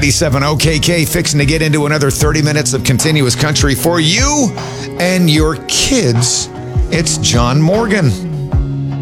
97 OKK, fixing to get into another 30 minutes of continuous country for you and your kids. It's John Morgan.